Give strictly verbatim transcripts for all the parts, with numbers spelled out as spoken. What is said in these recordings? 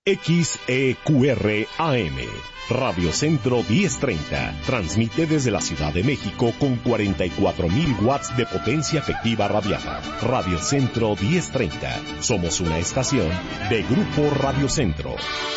X E Q R A M. Radio Centro diez treinta. Transmite desde la Ciudad de México con cuarenta y cuatro mil watts de potencia efectiva radiada. Radio Centro diez treinta. Somos una estación de Grupo Radio Centro.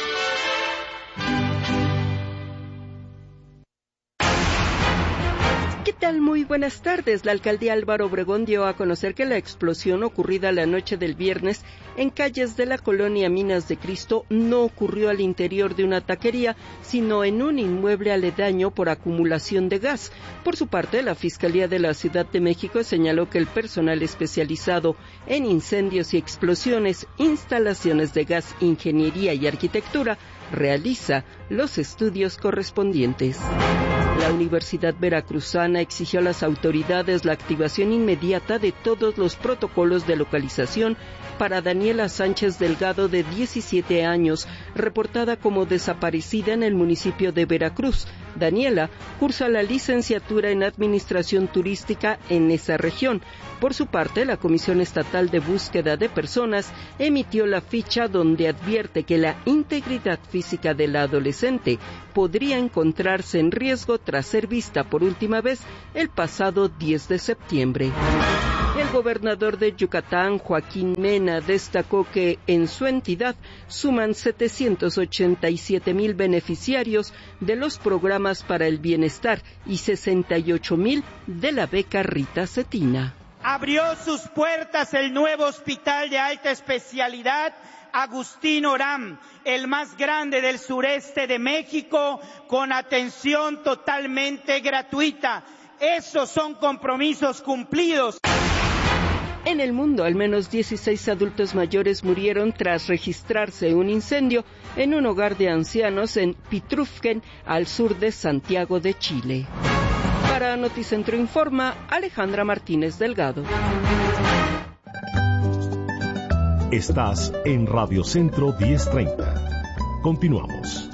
¿Qué tal? Muy buenas tardes. La alcaldía Álvaro Obregón dio a conocer que la explosión ocurrida la noche del viernes en calles de la colonia Minas de Cristo no ocurrió al interior de una taquería, sino en un inmueble aledaño por acumulación de gas. Por su parte, la Fiscalía de la Ciudad de México señaló que el personal especializado en incendios y explosiones, instalaciones de gas, ingeniería y arquitectura realiza los estudios correspondientes. La Universidad Veracruzana exigió a las autoridades la activación inmediata de todos los protocolos de localización para Daniela Sánchez Delgado, de diecisiete años, reportada como desaparecida en el municipio de Veracruz. Daniela cursa la licenciatura en Administración Turística en esa región. Por su parte, la Comisión Estatal de Búsqueda de Personas emitió la ficha donde advierte que la integridad física de la adolescente podría encontrarse en riesgo tras ser vista por última vez el pasado diez de septiembre. El gobernador de Yucatán, Joaquín Mena, destacó que en su entidad suman setecientos ochenta y siete mil beneficiarios de los programas para el bienestar y sesenta y ocho mil de la beca Rita Cetina. Abrió sus puertas el nuevo hospital de alta especialidad Agustín Oram, el más grande del sureste de México, con atención totalmente gratuita. Esos son compromisos cumplidos. En el mundo, al menos dieciséis adultos mayores murieron tras registrarse un incendio en un hogar de ancianos en Pitrufken, al sur de Santiago de Chile. Para Noticentro Informa, Alejandra Martínez Delgado. Estás en Radio Centro diez treinta. Continuamos.